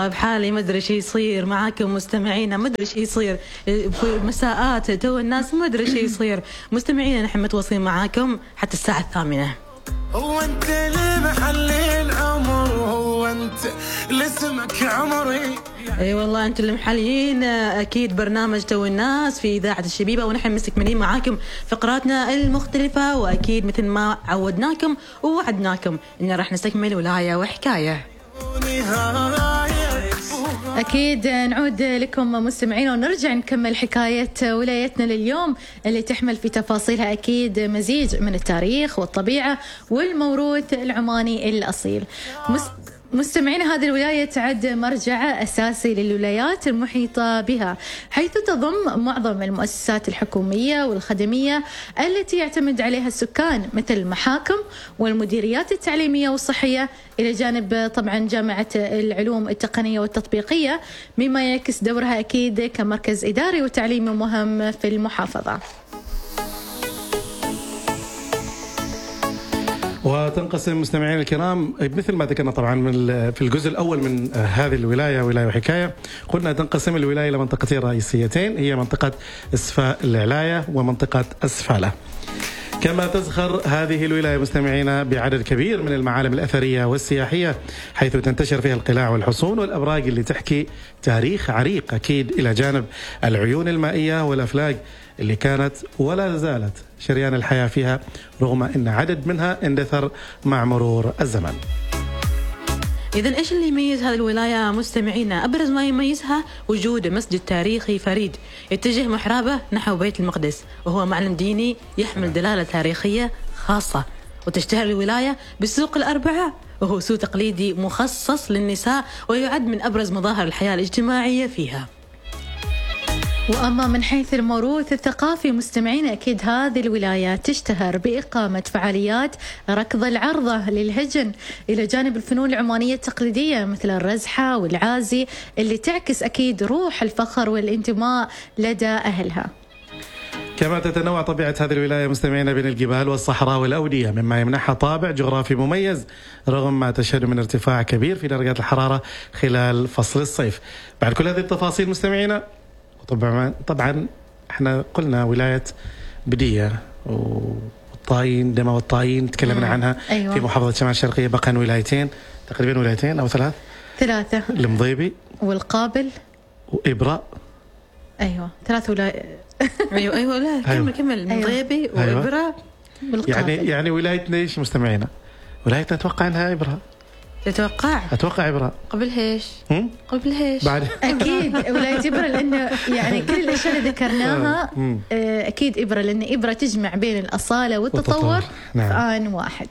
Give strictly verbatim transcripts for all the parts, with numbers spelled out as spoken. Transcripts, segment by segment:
بحالي ما ادري شي يصير معاكم مستمعينا، ما ادري شي يصير في مساءات تو الناس، ما ادري شي يصير مستمعينا. نحن متواصلين معاكم حتى الساعة الثامنة. هو انت اللي محلي العمر، هو انت اللي اسمك عمري. اي والله انتم اللي محليين اكيد برنامج تو الناس في اذاعة الشبيبة، ونحن مستكملين معاكم فقراتنا المختلفة، واكيد مثل ما عودناكم ووعدناكم ان راح نستكمل ولاية وحكاية. أكيد نعود لكم مستمعين ونرجع نكمل حكاية ولايتنا لليوم اللي تحمل في تفاصيلها أكيد مزيج من التاريخ والطبيعة والموروث العماني الأصيل. مستمعين، هذه الولاية تعد مرجع أساسي للولايات المحيطة بها، حيث تضم معظم المؤسسات الحكومية والخدمية التي يعتمد عليها السكان، مثل المحاكم والمديريات التعليمية والصحية، إلى جانب طبعا جامعة العلوم التقنية والتطبيقية، مما يعكس دورها أكيد كمركز إداري وتعليمي مهم في المحافظة. وتنقسم مستمعين الكرام مثل ما ذكرنا طبعا من في الجزء الأول من هذه الولاية، ولاية وحكاية، قلنا تنقسم الولاية إلى منطقتين رئيسيتين، هي منطقة إسفاء العلاية ومنطقة أسفالة. كما تزخر هذه الولاية مستمعينا بعدد كبير من المعالم الأثرية والسياحية، حيث تنتشر فيها القلاع والحصون والأبراج اللي تحكي تاريخ عريق أكيد، إلى جانب العيون المائية والأفلاك اللي كانت ولا زالت شريان الحياة فيها، رغم أن عدد منها اندثر مع مرور الزمن. إذن إيش اللي يميز هذه الولاية مستمعينا؟ أبرز ما يميزها وجود مسجد تاريخي فريد يتجه محرابه نحو بيت المقدس، وهو معلم ديني يحمل دلالة تاريخية خاصة. وتشتهر الولاية بالسوق الأربعة، وهو سوق تقليدي مخصص للنساء، ويعد من أبرز مظاهر الحياة الاجتماعية فيها. وأما من حيث الموروث الثقافي مستمعين، أكيد هذه الولاية تشتهر بإقامة فعاليات ركض العرضة للهجن، إلى جانب الفنون العمانية التقليدية مثل الرزحة والعازي، اللي تعكس أكيد روح الفخر والانتماء لدى أهلها. كما تتنوع طبيعة هذه الولاية مستمعين بين الجبال والصحراء والأودية، مما يمنحها طابع جغرافي مميز، رغم ما تشهد من ارتفاع كبير في درجات الحرارة خلال فصل الصيف. بعد كل هذه التفاصيل مستمعينا، طبعا طبعا احنا قلنا ولاية بدية والطاين، دمى والطاين تكلمنا عنها. أيوة. في محافظة شمال الشرقية بقى ولايتين تقريبا، ولايتين أو ثلاث ثلاثة المضيبي والقابل وإبراء. أيوة ثلاث ولايات. أيوة أيوة لا كمل أيوة. كمل المضيبي أيوة. وإبراء والقابل. يعني يعني ولايتنا إيش مستمعينا؟ ولايتنا أتوقع أنها إبراء. تتوقع؟ أتوقع إبراء. قبل هيش؟ قبل هيش؟ بعد أكيد ولاية إبرة، لأنه يعني كل الأشياء اللي ذكرناها أكيد إبرة، لأن إبرة تجمع بين الأصالة والتطور في آن واحد.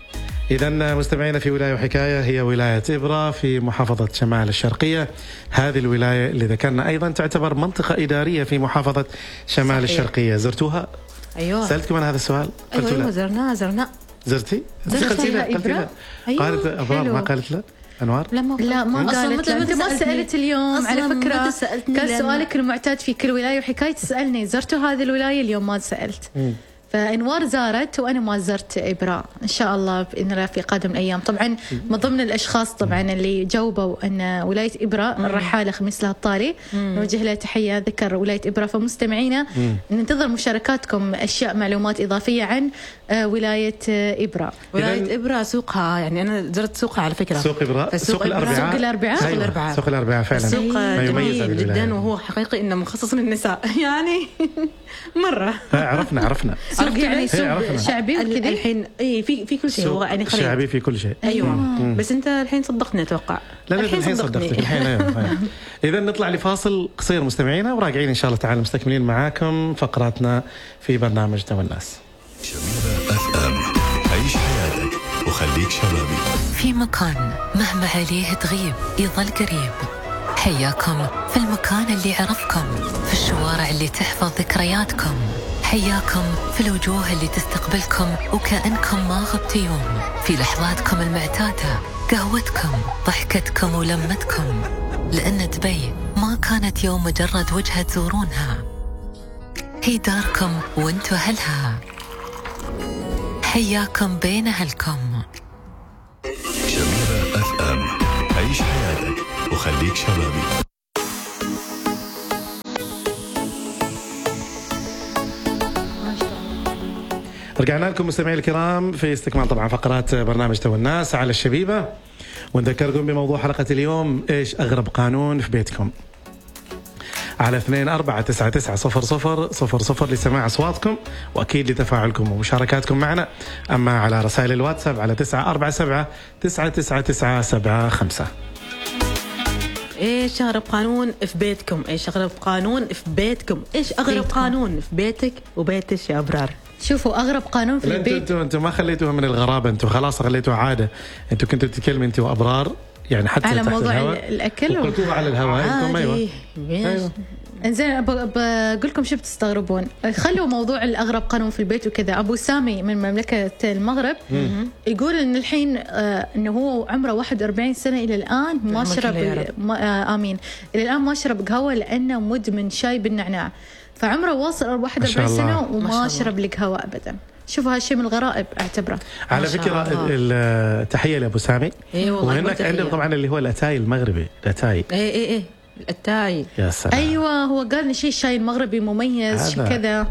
إذن مستمعينا، في ولاية وحكاية هي ولاية إبرة في محافظة شمال الشرقية. هذه الولاية اللي ذكرنا أيضا تعتبر منطقة إدارية في محافظة شمال صحيح. الشرقية. زرتوها؟ أيوة. سألتكم عن هذا السؤال؟ أيوة, أيوة زرناها زرنا. زرتي؟ قلتي لا قلتي لا أيوة. قالت أبرار ما قالت لا أنوار؟ لا ما, لا ما قالت. أنت ما سألت اليوم على فكرة، كان سؤالك المعتاد في كل ولاية وحكاية تسألني زرتوا هذه الولاية، اليوم ما سألت. م. فأنوار زارت وأنا ما زرت إبراء، إن شاء الله بإذن الله في قادم الأيام. طبعا من ضمن الأشخاص طبعا اللي جاوبوا أن ولاية إبراء الرحالة خميس لها الطاري، نوجه له تحية، ذكر ولاية إبراء. فمستمعينا ننتظر مشاركاتكم أشياء معلومات إضافية عن ولاية إبراء. ولاية إبراء سوقها، يعني أنا زرت سوقها على فكرة، سوق إبراء، سوق الأربعاء. سوق الأربعاء سوق الأربعاء سوق الأربعاء فعلا سوق جميل جدا، وهو حقيقي إنه مخصص للنساء يعني مرة. عرفنا عرفنا سوق يعني سوق شعبي وكذا الحين. اي في في كل شيء، هو يعني خليط شعبي في كل شيء. ايوه مم. بس انت الحين صدقني اتوقع. لا لا الحين صدقتك الحين. ايوه اذا نطلع لفاصل قصير مستمعينا، وراجعين ان شاء الله تعالى مستكملين معاكم فقراتنا في برنامج تو الناس. شبيبة اف ام، عيش حياتك وخليك شبابي. في مكان مهما عليه تغيب يظل قريب. حياكم في المكان اللي عرفكم، في الشوارع اللي تحفظ ذكرياتكم، حياكم في الوجوه اللي تستقبلكم وكأنكم ما غبت يوم، في لحظاتكم المعتادة، قهوتكم، ضحكتكم ولمتكم. لأن دبي ما كانت يوم مجرد وجهة تزورونها، هي داركم وانتو أهلها. حياكم بين أهلكم. شبيبة اف ام، عيش حياتك وخليك شبابي. رجعنا لكم مستمعي الكرام في استكمال طبعا فقرات برنامج تو الناس على الشبيبة، ونذكركم بموضوع حلقة اليوم: ايش أغرب قانون في بيتكم؟ على اثنين أربعة تسعة تسعة صفر صفر صفر صفر لسماع أصواتكم وأكيد لتفاعلكم ومشاركاتكم معنا. أما على رسائل الواتساب على تسعة أربعة سبعة تسعة تسعة تسعة سبعة خمسة. ايش اغرب قانون في بيتكم؟ ايش اغرب قانون في بيتكم؟ ايش اغرب بيتكم. قانون في بيتك وبيتش يا ابرار؟ شوفوا أغرب قانون في انتوا البيت. انتوا انتوا ما خليتوها من الغرابة، انتوا خلاص خليتوها عادة. انتوا كنتوا تتكلموا انتوا وأبرار يعني حتى على تحت موضوع الهواء الأكل و... وقلتوها على الهواء. انتم ايوه عادي. أيوة. انزين بقول لكم شو بتستغربون. خلوا موضوع الأغرب قانون في البيت وكذا. أبو سامي من مملكة المغرب يقول إن الحين آه إنه هو عمره واحد وأربعين سنة إلى الآن ما رحمة شرب الله يا ال- ما آه آمين إلى الآن ما شرب قهوة لأنه مدمن شاي بالنعناع. فعمره واصل واحد ما شاء وأربعين سنة الله. ما وما شاء الله. شرب القهوة أبدا. شوفوا هالشيء من الغرائب أعتبره. على ما شاء فكرة الله. التحية لأبو سامي. اي والله وهناك قلت عندهم تحية. طبعا اللي هو الأتاي المغربي، الأتاي. اي اي اي التاي. يا سلام. أيوة هو قال لي شيء الشاي المغربي مميز شو هذا. كذا.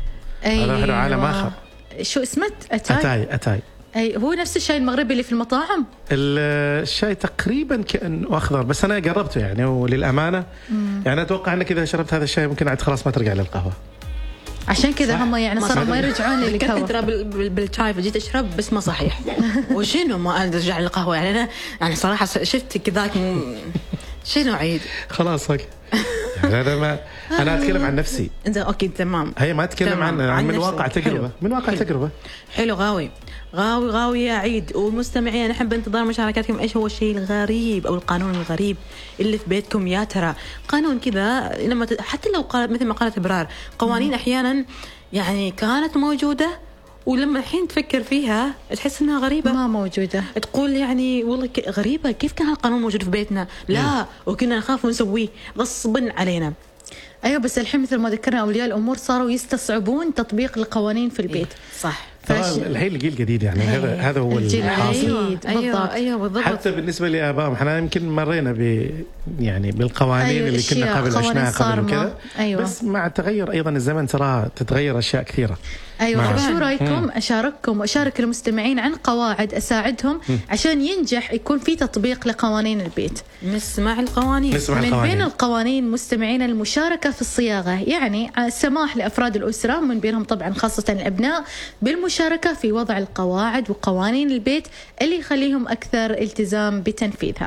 هذا له عالم آخر. شو اسمه؟ أتاي. أتاي أتاي. أي هو نفس الشاي المغربي اللي في المطاعم. الشاي تقريبا كأنه أخضر، بس أنا جربته يعني وللأمانة يعني أتوقع أنك إذا شربت هذا الشاي ممكن عاد خلاص ما ترجع للقهوة. عشان كذا هم يعني ما صاروا صار- ما يرجعون لي كنت القهوة. ترى بال- بال- بالشاي فجيت اشرب بس ما صحيح. وشنو ما ارجع للقهوه يعني انا يعني صراحه شفت كذاك م- شنو عيد. خلاص اوكي. يعني أنا ما أنا أتكلم عن نفسي، انزين اوكي تمام. هي ما أتكلم تمام. عن, عن عن من نفسك. واقع تجربة. حلو. من واقع حلو. تجربة. حلو غاوي غاوي غاوي يا عيد والمستمعين. نحب انتظار مشاركاتكم. ايش هو الشيء الغريب او القانون الغريب اللي في بيتكم يا ترى؟ قانون كذا لما ت- حتى لو قال مثل ما قالت ابرار قوانين احيانا يعني كانت موجوده ولما الحين تفكر فيها تحس انها غريبه. ما موجودة. تقول يعني والله ك- غريبه كيف كان هالقانون موجود في بيتنا؟ لا وكنا نخاف ونسويه غصبا علينا. أيوة بس الحين مثل ما ذكرنا أولياء الأمور صاروا يستصعبون تطبيق القوانين في البيت. صح. فاش- طبعاً الحين الجيل الجديد يعني هذا هذا هو الجيل الحاصل. الجديد. ايوه بالضبط. ايوه بالضبط. حتى بالنسبه لابائهم احنا يمكن مرينا ب يعني بالقوانين أيوة، اللي كنا أشياء، قبل قوانين عشناها قبل صارمة. وكذا. أيوة. بس مع تغير ايضا الزمن ترى تتغير اشياء كثيره. أيوة نعم. شو رأيكم أشارككم وأشارك المستمعين عن قواعد أساعدهم عشان ينجح يكون في تطبيق لقوانين البيت. نسمع القوانين. نسمع من القوانين. بين القوانين مستمعين المشاركة في الصياغة، يعني السماح لأفراد الأسرة من بينهم طبعا خاصة الأبناء بالمشاركة في وضع القواعد وقوانين البيت اللي يخليهم أكثر التزام بتنفيذها.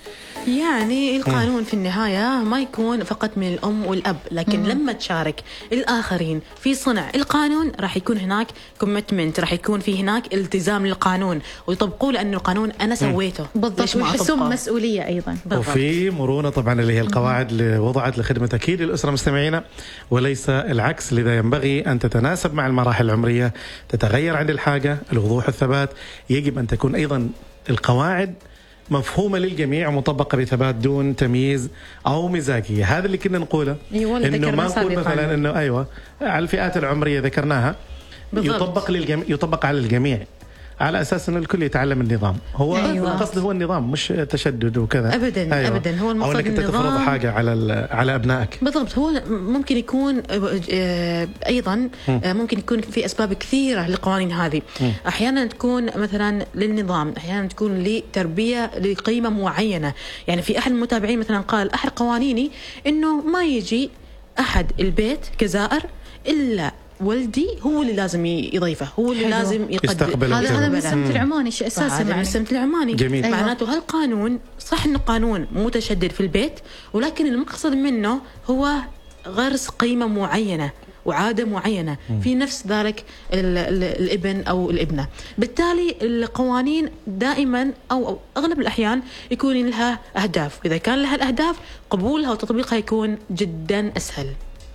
يعني القانون في النهاية ما يكون فقط من الأم والأب، لكن لما تشارك الآخرين في صنع القانون راح يكون هناك كوميتمنت، راح يكون في هناك التزام للقانون ويطبقوا لأنه القانون أنا سويته. بالضبط ليش ما ويحسون أطبقه؟ مسؤولية أيضا. بالضبط. وفي مرونه طبعا اللي هي القواعد اللي وضعت لخدمه اكيد الاسره مستمعينا وليس العكس. لذا ينبغي ان تتناسب مع المراحل العمريه، تتغير عند الحاجه، الوضوح والثبات. يجب ان تكون ايضا القواعد مفهومه للجميع ومطبقه بثبات دون تمييز او مزاجيه. هذا اللي كنا نقوله، أي والله انه ذكرنا ما نقول سابقاً. مثلا انه ايوه على الفئات العمريه ذكرناها بالضبط. يطبق للجميع، يطبق على الجميع على اساس ان الكل يتعلم النظام. هو أيوة. القصد هو النظام مش تشدد وكذا. أبداً، أيوة. أبداً. هو او المفروض انك انت تفرض النظام. حاجه على ال- على ابنائك. بالضبط. هو ممكن يكون آه، ايضا آه، ممكن يكون في اسباب كثيره للقوانين هذه. احيانا تكون مثلا للنظام، احيانا تكون لتربيه لقيمه معينه. يعني في احد المتابعين مثلا قال احد قوانيني انه ما يجي احد البيت كزائر الا ولدي هو اللي لازم يضيفه، هو اللي حلو. لازم يقدم. يستقبل هذا وكذا. هذا من بلى. سمت العماني شيء أساسي هذا من معنا. السمت العماني. جميل. أيوة. معناته هالقانون صح انه قانون متشدد في البيت، ولكن المقصد منه هو غرس قيمة معينة وعادة معينة في نفس ذلك ال- ال- الابن أو الابنة. بالتالي القوانين دائما أو, أو أغلب الأحيان يكون لها أهداف، وإذا كان لها الأهداف قبولها وتطبيقها يكون جدا أسهل.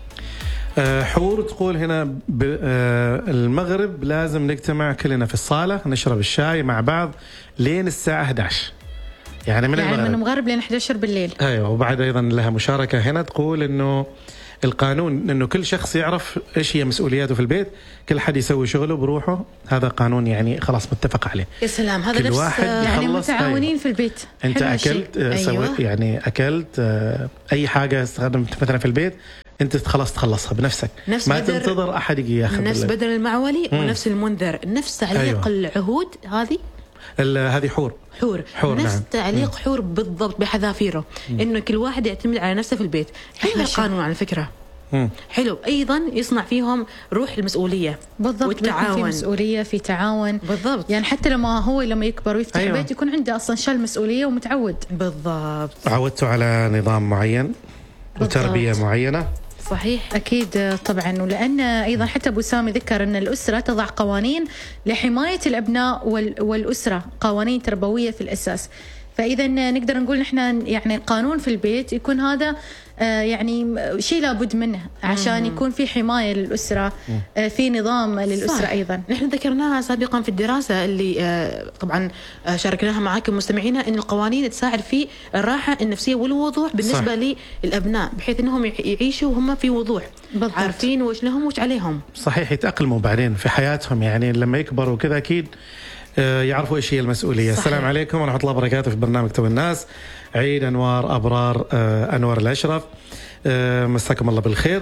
آه، حور تقول هنا ب- آه، المغرب لازم نجتمع كلنا في الصالة نشرب الشاي مع بعض لين الساعة أحد عشر، يعني من يعني من المغرب. المغرب لين إحدى عشر بالليل. ايوه. وبعد ايضا لها مشاركه هنا تقول انه القانون انه كل شخص يعرف ايش هي مسؤولياته في البيت، كل حد يسوي شغله بروحه، هذا قانون يعني خلاص متفق عليه. يا سلام، هذا كل نفس واحد يعني يخلص. متعاونين أيوة. في البيت. انت حلو اكلت هالشيء. سويت أيوة. يعني اكلت آه، اي حاجه استخدمت مثلا في البيت، انت خلاص تخلصها بنفسك، نفس ما بدر- تنتظر احد يجي ياخذ. نفس ال- بدل المعولي ونفس المنذر، نفس تعليق أيوة. العهود هذه. ال- هذه حور. حور, حور، نفس نعم. تعليق حور بالضبط بحذافيره، انه كل واحد يعتمد على نفسه في البيت. حلو أحلى شيء. القانون على فكره. مم. حلو ايضا يصنع فيهم روح المسؤوليه بالضبط، بيكون في والتعاون. مسؤوليه، في تعاون بالضبط. يعني حتى لما هو لما يكبر ويفتح أيوة. بيت يكون عنده اصلا شال مسؤوليه ومتعود. بالضبط. عودته على نظام معين وتربيه بالضبط. معينه. صحيح. أكيد طبعا، ولأن أيضا حتى أبو سامي ذكر أن الأسرة تضع قوانين لحماية الأبناء وال- والأسرة، قوانين تربوية في الأساس. فإذا نقدر نقول نحن يعني القانون في البيت يكون هذا آه، يعني شيء لابد منه عشان يكون في حماية للأسرة، آه، في نظام للأسرة صح. أيضا. نحن ذكرناها سابقا في الدراسة اللي آه، طبعا آه، شاركناها معاكم مستمعينا، أن القوانين تساعد في الراحة النفسية والوضوح بالنسبة صح. للأبناء، بحيث أنهم يع- يعيشوا وهم في وضوح، بالضبط. عارفين وش لهم وش عليهم. صحيح، يتأقلموا بعدين في حياتهم، يعني لما يكبروا كذا أكيد آه، يعرفوا إيش هي المسؤولية. صحيح. السلام عليكم ورحمة الله وبركاته، في برنامج تو الناس، عيد أنوار أبرار آه، أنور الأشرف، آه، مساكم الله بالخير.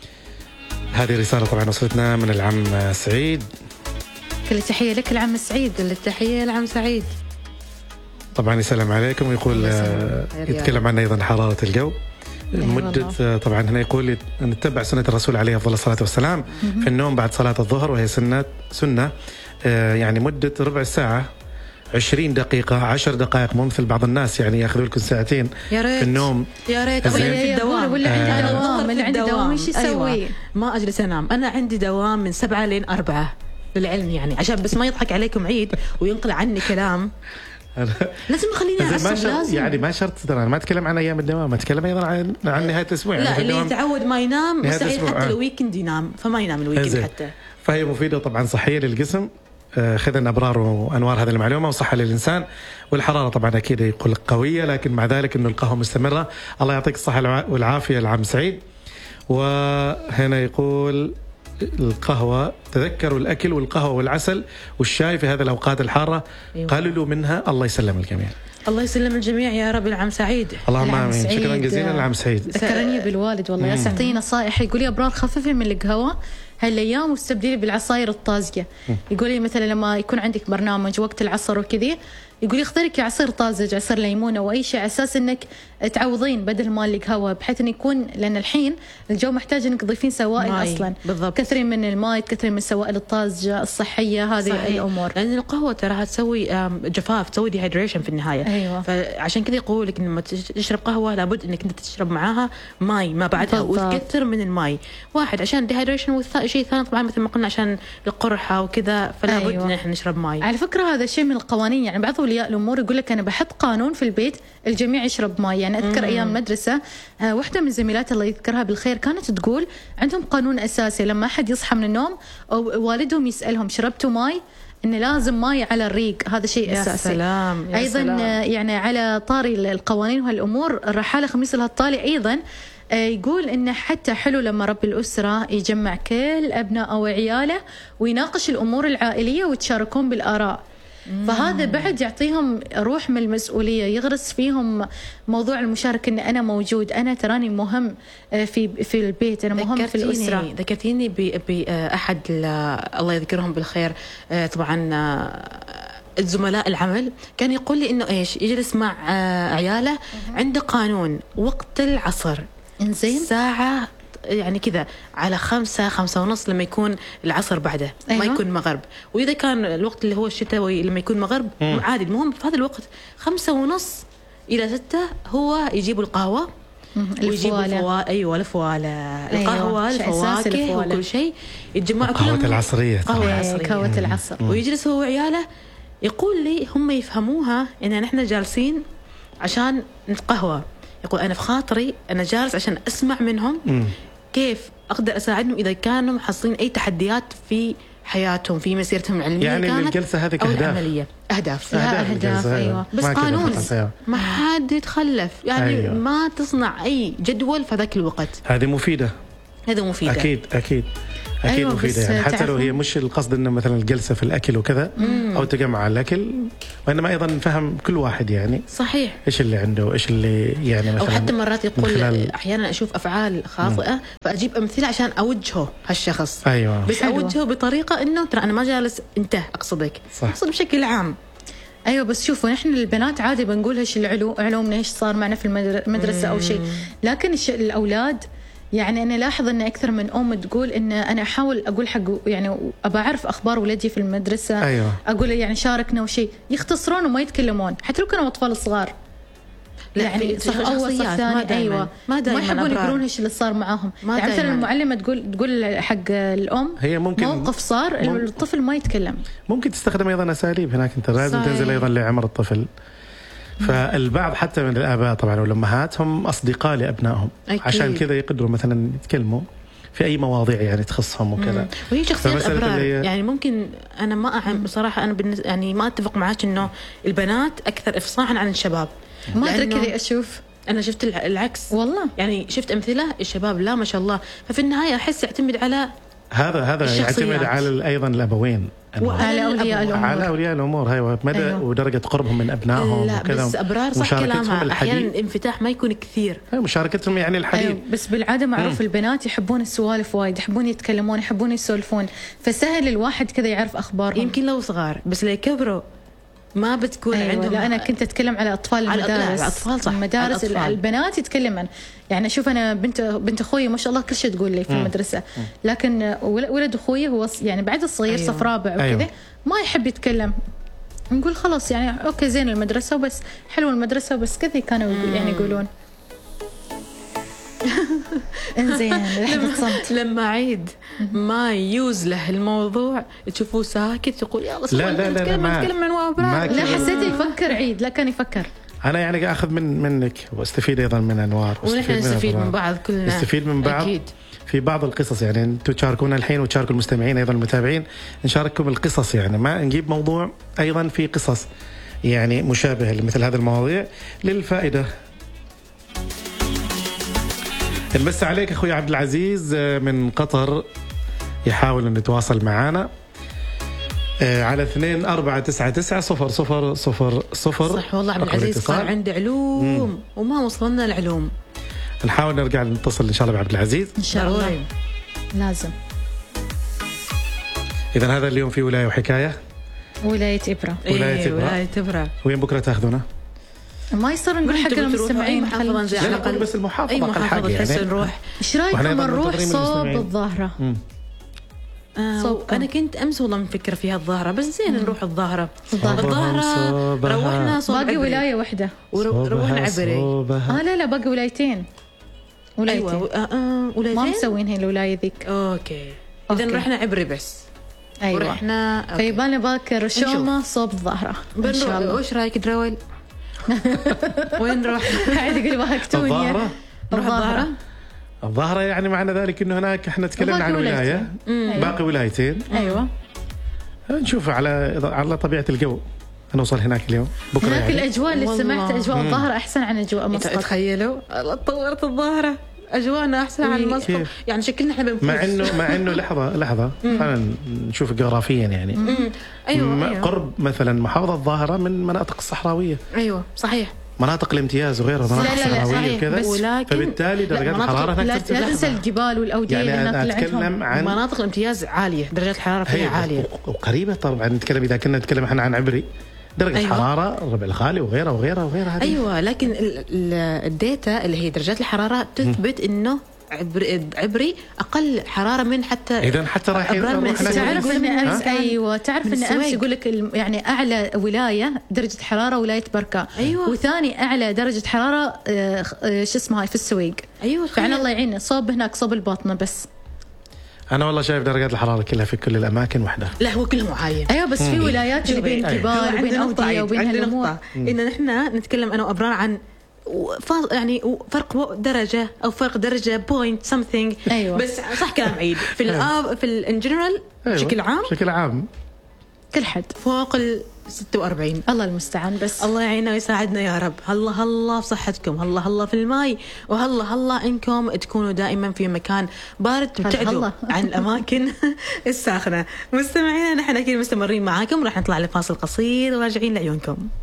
هذه رسالة طبعا وصلتنا من العم آه، سعيد. كل تحية لك العم سعيد. التحية لعم سعيد. طبعا يسلم عليكم ويقول آه، خير يا يتكلم عن أيضا حرارة الجو. مدة آه، طبعا هنا يقول نتبع سنة الرسول عليه أفضل الصلاة والسلام في النوم بعد صلاة الظهر، وهي سنة سنة آه، يعني مدة ربع ساعة، عشرين دقيقة، عشر دقائق، ممثل بعض الناس يعني ياخذوا لكم ساعتين يا ريت في النوم. يا ريت زين. أقول في يا الدوام أبوي، ولا عندي أنا دوام، الظهر في اللي عنده دوام إيش يسوي؟ أيوة. ما أجلس أنام، أنا عندي دوام من سبعة لين أربعة للعلم، يعني عشان بس ما يضحك عليكم عيد وينقل عني كلام. لازم خليني زين، ما أعصب، شرط لازم. يعني ما شرط ترى، أنا ما أتكلم عن أيام الدوام، أتكلم أيضا عن عن نهاية الأسبوع. يعني لا، في اللي الدوام. يتعود ما ينام نهاية مستحيل الأسبوع، حتى آه. الويكند ينام، فما ينام الويكند زين. حتى. فهي مفيدة طبعا، صحية للجسم، آه، خذ أبرار وأنوار هذه المعلومة، وصحة للإنسان. والحرارة طبعا أكيد يقول قوية، لكن مع ذلك إنه القهوة مستمرة. الله يعطيك الصحة الع- والعافية العم سعيد. وهنا يقول القهوة، تذكروا الأكل والقهوة والعسل والشاي في هذه الأوقات الحارة، أيوة. قللوا منها، الله يسلم الجميع. الله يسلم الجميع يا رب. العم سعيد. اللهم العم آمين. شكرا سعيد. جزيلا العم سعيد. ذكرني بالوالد والله، يا يعطيه نصائح. يقول يا ابرار خففي من القهوه هالايام واستبدلي بالعصاير الطازجه. يقول لي مثلا لما يكون عندك برنامج وقت العصر وكذي، يقول لي اختاري عصير طازج، عصير ليمون او اي شيء، على اساس انك تعوضين بدل ما القهوه، بحيث انه يكون، لان الحين الجو محتاج انك تضيفين سوائل ماي. اصلا. بالضبط. كثرين من الماء، كثرين من السوائل الطازجه الصحيه، هذه صحيح. الامور. لان القهوه تراها تسوي آم، جفاف، تسوي ديهايدريشن في النهايه. أيوة. فعشان كذا يقول لك لما تشرب قهوه لابد انك انت تشرب معاها ماي ما بعدها، بالضبط. وتكثر من الماي. واحد عشان ديهايدريشن، والشيء الثاني طبعا مثل ما قلنا عشان القرحه وكذا، فلا بد أيوة. ان احنا نشرب ماي. على فكرة هذا شيء من القوانين، يعني بعض أولياء الأمور يقول لك أنا بحط قانون في البيت الجميع يشرب ماء. يعني أذكر مم. أيام مدرسة، آه، واحدة من زميلات الله يذكرها بالخير كانت تقول عندهم قانون أساسي، لما أحد يصحى من النوم أو والدهم يسألهم شربتوا ماء، إن لازم ماي على الريق، هذا شيء يا أساسي. سلام، يا أيضا سلام. آه، يعني على طاري القوانين وهالأمور، الرحالة خميس الهطالي أيضا آه، يقول إنه حتى حلو لما رب الأسرة يجمع كل أبناء وعياله ويناقش الأمور العائلية ويتشاركون بالآراء. فهذا بعد يعطيهم روح من المسؤولية، يغرس فيهم موضوع المشاركة، إن أنا موجود، أنا تراني مهم في في البيت، أنا مهم في الأسرة. ذكرتيني بأحد الله يذكرهم بالخير، طبعا الزملاء العمل، كان يقول لي إنه إيش، يجلس مع عياله، عنده قانون وقت العصر إنزين ساعة يعني كذا على خمسة خمسة ونص لما يكون العصر بعده. أيوة. ما يكون مغرب. وإذا كان الوقت اللي هو الشتاوي لما يكون مغرب مم. عادي، المهم في هذا الوقت خمسة ونص إلى ستة هو يجيبوا القهوة ويجيبوا الفوا... أيوة الفوالة، القهوة، أيوة. الفواكه وكل شيء، يتجمعوا كلهم. قهوة العصرية. قهوة العصرية. قهوة العصر. ويجلس هو وعياله. يقول لي هم يفهموها إن نحن جالسين عشان نتقهوى. يقول أنا في خاطري أنا جالس عشان أسمع منهم مم. كيف أقدر أساعدهم إذا كانوا محصلين أي تحديات في حياتهم في مسيرتهم العلميه يعني كانت الجلسة هذه أو أهداف. العمليه اهداف, لها أهداف أهداف، الجلسة، أيوة. بس ما كذا قانون فقط، أيوة. ما حد يتخلف يعني أيوة. ما تصنع اي جدول في ذاك الوقت. هذه مفيدة هذا مفيده أكيد أكيد أكيد أيوة، مفيدة بس يعني، حتى لو تعرفون- هي مش القصد إنه مثلا الجلسة في الأكل وكذا أو تجمع على الأكل، وإنما أيضا فهم كل واحد يعني صحيح. إيش اللي عنده، إيش اللي يعني مثلا او حتى مرات من يقول خلال- احيانا اشوف افعال خاطئه فاجيب امثله عشان اوجهه هالشخص. أيوة. بس حلوة. اوجهه بطريقه انه ترى انا ما جالس انت اقصدك، صح. اقصد بشكل عام. ايوه بس شوفوا نحن البنات عادي بنقول ايش العلوم علومنا ايش صار معنا في المدر- المدرسه او شيء، لكن الش- الاولاد يعني انا لاحظ ان اكثر من ام تقول ان انا احاول اقول حق يعني ابى اعرف اخبار ولدي في المدرسه. أيوة. اقول يعني شاركنا وشيء، يختصرون وما يتكلمون حتى لو كانوا اطفال صغار. لا، يعني في صف اول صف شخصيات، ما ثاني دايماً- ايوه ما دايماً ما يحبون أبرار. يقولون ايش اللي صار معاهم. ما يعني مثلا دايماً. المعلمه تقول تقول حق الام هي ممكن- موقف صار مم- الطفل ما يتكلم. ممكن تستخدم أيضا أساليب هناك، أنت لازم صحيح. تنزل أيضا لعمر الطفل. فالبعض حتى من الآباء طبعا والأمهات هم أصدقاء لأبنائهم، أكيد. عشان كذا يقدروا مثلا يتكلموا في أي مواضيع يعني تخصهم وكذا. وهي شخصيات فمسألة ابرار اللي هي- يعني ممكن انا ما أعم بصراحه انا بالنسبة يعني ما اتفق معك انه البنات اكثر افصاحا عن الشباب. ما ادري لأنه كذا اشوف انا شفت الع- العكس والله. يعني شفت امثله الشباب لا ما شاء الله. ففي النهايه احس يعتمد على هذا هذا الشخصيات. يعتمد على أيضا الأبوين، أنه وعلى أولياء الأب. الأمور. على أولياء الأمور هاي مدى أيوة. ودرجة قربهم من أبنائهم لا وكذا، بس ابرار صح مشاركتهم كلامها الحديث. احيانا الانفتاح ما يكون كثير. أيوة، مشاركتهم يعني الحديث. أيوة بس بالعاده معروف البنات يحبون السوالف وايد، يحبون يتكلمون، يحبون يسولفون، فسهل الواحد كذا يعرف اخبارهم. يمكن لو صغار بس لو كبروا ما بتكون أيوة عندهم. لا انا كنت اتكلم على اطفال على- لا، المدارس. على الأطفال صح. المدارس على الأطفال. البنات يتكلمن، يعني اشوف انا بنت بنت اخوي ما شاء الله كل شيء تقول لي في المدرسه، لكن ول- ولد اخوي هو ص- يعني بعد الصغير أيوة. صف رابع وكذا أيوة. ما يحب يتكلم. نقول خلاص يعني اوكي زين المدرسه وبس، حلوه المدرسه وبس، كذا كانوا يقول- يعني يقولون. انزين لحظه صمت. لما عيد ما يوز له الموضوع تشوفوه ساكت يقول يلا لا، لا، لا، لا، نتكلم ما- نتكلم عن ما وابرار. كان- لا حسيت يفكر عيد، لا كان يفكر. أنا يعني أخذ من منك واستفيد أيضا من أنوار، ونحن نستفيد من بعض كلنا. نستفيد من بعض أكيد. في بعض القصص، يعني أنتم تشاركونا الحين وتشاركوا المستمعين أيضا المتابعين، نشارككم القصص، يعني ما نجيب موضوع أيضا في قصص يعني مشابهة لمثل هذه المواضيع للفائدة. نمس عليك أخوي عبد العزيز من قطر، يحاول أن يتواصل معنا على اثنين أربعة تسعة تسعة صفر صفر صفر صفر. صح والله عبد العزيز صار عنده علوم مم. وما وصلنا العلوم. نحاول نرجع نتصل إن شاء الله بعبد العزيز ان شاء الله ضروري. لازم. إذا هذا اليوم في ولاية وحكاية، ولايه ابره. ولاية إيه إبرة. ولاية إبرة. وين بكرة تاخذونا؟ ما يصير نقول حق أنتوا بتروحوا أي المستمعين محافظة خل- زي لا، على نقول الأقل بس المحافظة أي أقل محافظة حاجة تحس يعني. نروح. ايش وإحنا رايكم أيضاً نروح منتظرين من صوب المستمعين. الظاهره؟ آه صوبكم. أنا كنت أمس والله مفكرة فيها الظاهرة، بس زين نروح الظاهرة. الظاهرة. الظاهرة صوبها. روحنا صوب باقي عبري. ولايه واحده. ورو- روحنا عبري. صوبها. اه لا لا باقي ولايتين. ولايتين أيوة آه آه ولايتين. ما مسوين هي الولايه ذيك. أوكي إذا أوكي. رحنا عبري بس. ايوه ورحنا أوكي. فيبان باكر شومه صوب الظاهره ان شاء بنروح. الله. وش رايك درويل؟ وين نروح؟ قاعد يقول وهكتوني. الظاهرة؟ نروح الظاهرة. الظاهرة يعني معنى ذلك انه هناك احنا تكلمنا باقي عن ولاية، ولايتين. باقي ولايتين، ايوه نشوف على على طبيعة الجو نوصل هناك اليوم بكرة هناك يعني. الاجواء اللي والله. سمعت اجواء الظاهره احسن عن اجواء مسقط. تخيلوا تطورت الظاهرة أجواءنا أحسن عن مسقط، كيف؟ يعني شكلنا احنا بنفوز. مع انه مع انه لحظة لحظة خلينا نشوف جغرافيا يعني. مم. أيوة, م- أيوة. قرب مثلا محافظة الظاهرة من مناطق الصحراوية، أيوة صحيح. مناطق الامتياز وغيرها، مناطق لا، لا، لا، صحراوية صحيح. وكذا، بس ولكن- فبالتالي لا، درجات مناطق- الحرارة لا, هناك لا ترتفع. تنسى الجبال والاوديه يعني اللي هناك أنا اللي أتكلم عندهم. عن مناطق الامتياز عالية، درجات الحرارة فيها هي عالية. وقريبة طبعا. نتكلم إذا كنا نتكلم احنا عن عبري، درجة أيوة. حرارة الربع الخالي وغيرها وغيرها وغيرها هذه. أيوة لكن ال- ال- الداتا اللي هي درجات الحرارة تثبت إنه عبري, عبري أقل حرارة من حتى إذا حتى رايحين أبرار من نروح هناك. السويد. تعرف ان ها؟ امس ايوه تعرف من ان امس السويق. يقول لك الم- يعني اعلى ولايه درجه حراره ولايه بركه. أيوة. وثاني اعلى درجه حراره آه، آه، شو اسمها في السويق. أيوة فعلا الله يعيننا صوب هناك صوب الباطنه بس. أنا والله شايف درجات الحرارة كلها في كل الأماكن وحدة. لا هو كلهم عالية. ايوه بس في ولايات اللي بين شوفي، جبال هو وبين عندنا نقطة اوديه عيد، وبين عندنا هالامور. نقطة إن نحن نتكلم أنا وأبرار عن وف- يعني فرق درجة أو فرق درجة بوينت something. أيوة. بس صح كلام عيد في الآب في الانجنرال أيوة. بشكل عام بشكل عام كل حد فوق ال ستة وأربعين. الله المستعان. بس الله يعيننا ويساعدنا يا رب. هلا هلا في صحتكم، هلا هلا في الماي، وهلا هلا انكم تكونوا دائما في مكان بارد وتبتعدوا هلا. عن الاماكن الساخنه. مستمعينا نحن اكيد مستمرين معاكم، راح نطلع لفاصل قصير وراجعين لعيونكم.